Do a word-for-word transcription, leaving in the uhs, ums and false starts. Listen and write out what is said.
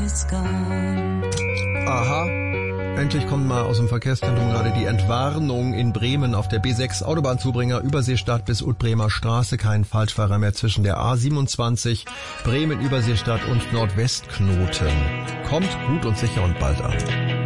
is gone. Aha. Endlich kommt mal aus dem Verkehrszentrum gerade die Entwarnung in Bremen auf der B sechs Autobahnzubringer Überseestadt bis Utbremer Straße. Kein Falschfahrer mehr zwischen der A siebenundzwanzig, Bremen Überseestadt und Nordwestknoten. Kommt gut und sicher und bald an.